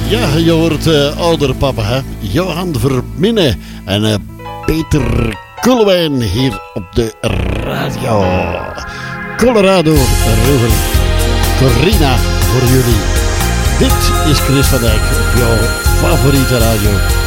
Ja, je hoort oudere papa, hè? Johan Verminnen en Peter Koelewijn hier op de radio. Colorado River, Corina voor jullie. Dit is Chris van Dijk op jouw favoriete radio.